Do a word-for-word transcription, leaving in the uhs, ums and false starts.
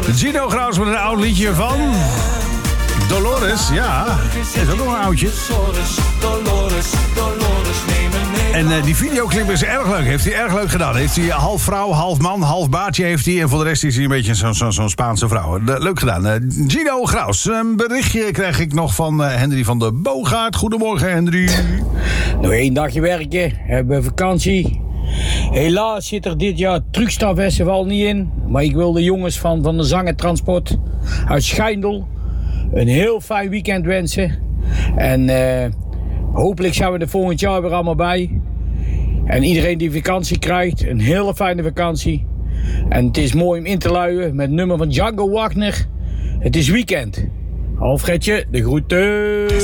Gino Graus met een oud liedje van Dolores, ja. Dat is ook nog een oudje. En uh, die videoclip is erg leuk. Heeft hij erg leuk gedaan. Heeft hij half vrouw, half man, half baardje heeft hij. En voor de rest is hij een beetje zo'n zo, zo Spaanse vrouw. De, leuk gedaan. Uh, Gino Graus. Een berichtje krijg ik nog van uh, Henry van der Boogaard. Goedemorgen, Henry. Nog één dagje werken. Hebben we vakantie. Helaas zit er dit jaar Truckstafestival niet in. Maar ik wil de jongens van, van de Zangertransport uit Schijndel een heel fijn weekend wensen. En uh, hopelijk zijn we er volgend jaar weer allemaal bij. En iedereen die vakantie krijgt, een hele fijne vakantie. En het is mooi om in te luien met het nummer van Django Wagner. Het is weekend. Alfredje, de groeten.